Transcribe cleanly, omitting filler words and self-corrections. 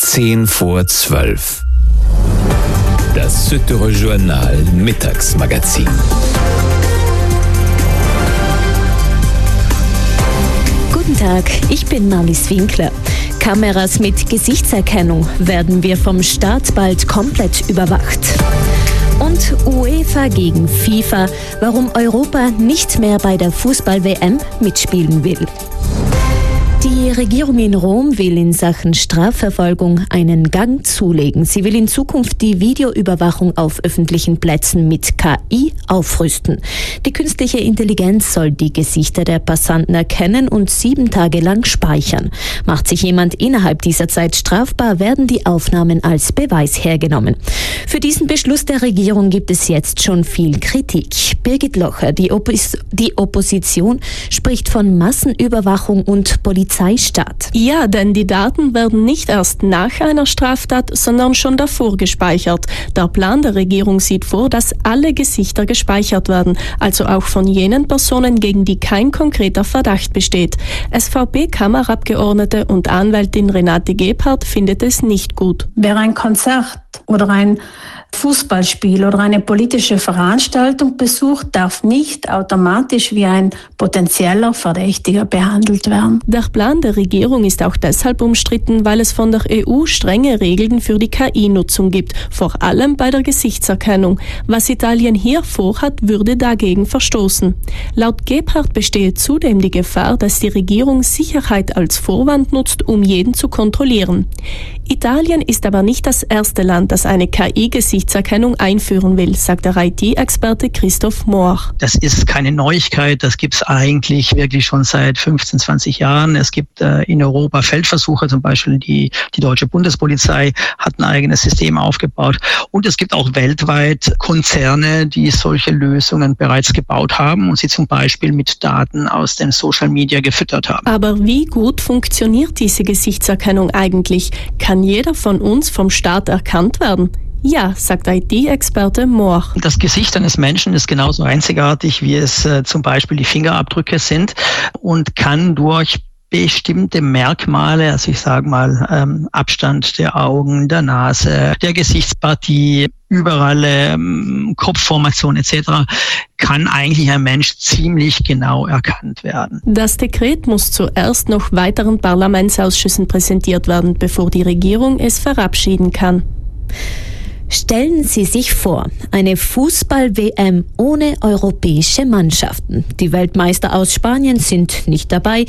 10:10. Das Süddeutsche Journal Mittagsmagazin. Guten Tag, ich bin Marlies Winkler. Kameras mit Gesichtserkennung werden wir vom Staat bald komplett überwacht. Und UEFA gegen FIFA, warum Europa nicht mehr bei der Fußball-WM mitspielen will. Die Regierung in Rom will in Sachen Strafverfolgung einen Gang zulegen. Sie will in Zukunft die Videoüberwachung auf öffentlichen Plätzen mit KI aufrüsten. Die künstliche Intelligenz soll die Gesichter der Passanten erkennen und 7 Tage lang speichern. Macht sich jemand innerhalb dieser Zeit strafbar, werden die Aufnahmen als Beweis hergenommen. Für diesen Beschluss der Regierung gibt es jetzt schon viel Kritik. Birgit Locher, die Opposition, spricht von Massenüberwachung und Polizeistaat. Ja, denn die Daten werden nicht erst nach einer Straftat, sondern schon davor gespeichert. Der Plan der Regierung sieht vor, dass alle Gesichter gespeichert werden, also auch von jenen Personen, gegen die kein konkreter Verdacht besteht. SVP-Kammerabgeordnete und Anwältin Renate Gebhardt findet es nicht gut. Wer ein Konzert oder ein Fußballspiel oder eine politische Veranstaltung besucht, darf nicht automatisch wie ein potenzieller Verdächtiger behandelt werden. Der Plan der Regierung ist auch deshalb umstritten, weil es von der EU strenge Regeln für die KI-Nutzung gibt, vor allem bei der Gesichtserkennung. Was Italien hier vorhat, würde dagegen verstoßen. Laut Gebhardt bestehe zudem die Gefahr, dass die Regierung Sicherheit als Vorwand nutzt, um jeden zu kontrollieren. Italien ist aber nicht das erste Land, das eine KI-Gesichtserkennung einführen will, sagt der IT-Experte Christoph Mohr. Das ist keine Neuigkeit, das gibt es eigentlich wirklich schon seit 15, 20 Jahren. Es gibt in Europa Feldversuche, zum Beispiel die deutsche Bundespolizei hat ein eigenes System aufgebaut. Und es gibt auch weltweit Konzerne, die solche Lösungen bereits gebaut haben und sie zum Beispiel mit Daten aus den Social Media gefüttert haben. Aber wie gut funktioniert diese Gesichtserkennung eigentlich? Kann jeder von uns vom Staat erkannt werden? Ja, sagt IT-Experte Mohr. Das Gesicht eines Menschen ist genauso einzigartig, wie es zum Beispiel die Fingerabdrücke sind und kann durch bestimmte Merkmale, also ich sage mal Abstand der Augen, der Nase, der Gesichtspartie, überall Kopfformation etc., kann eigentlich ein Mensch ziemlich genau erkannt werden. Das Dekret muss zuerst noch weiteren Parlamentsausschüssen präsentiert werden, bevor die Regierung es verabschieden kann. Stellen Sie sich vor, eine Fußball-WM ohne europäische Mannschaften. Die Weltmeister aus Spanien sind nicht dabei.